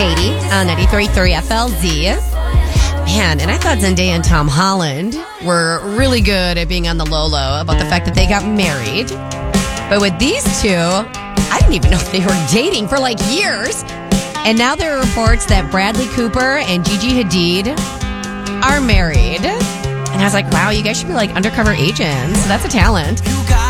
Katie on 93.3 FLZ. Man, and I thought Zendaya and Tom Holland were really good at being on the low about the fact that they got married. But with these two, I didn't even know if they were dating for like years. And now there are reports that Bradley Cooper and Gigi Hadid are married. And I was like, wow, you guys should be like undercover agents. That's a talent.